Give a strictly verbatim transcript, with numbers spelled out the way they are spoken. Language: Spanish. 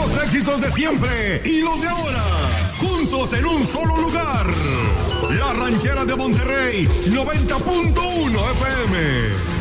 Los éxitos de siempre y los de ahora, juntos en un solo lugar. La Ranchera de Monterrey, noventa punto uno F M.